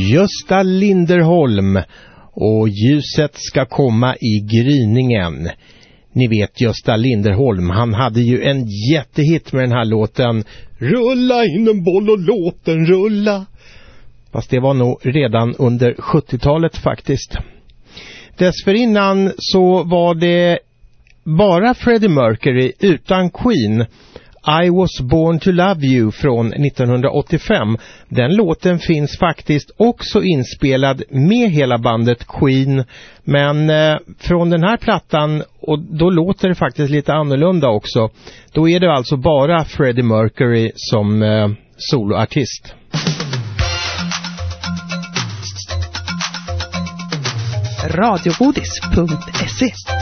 Gösta Linderholm och ljuset ska komma i gryningen. Ni vet Gösta Linderholm, han hade ju en jättehit med den här låten Rulla in en boll och låt den rulla. Fast det var nog redan under 70-talet faktiskt. Dessförinnan så var det bara Freddie Mercury utan Queen. I was born to love you från 1985. Den låten finns faktiskt också inspelad med hela bandet Queen. Men från den här plattan, och då låter det faktiskt lite annorlunda också. Då är det alltså bara Freddie Mercury som soloartist. Radiogodis.se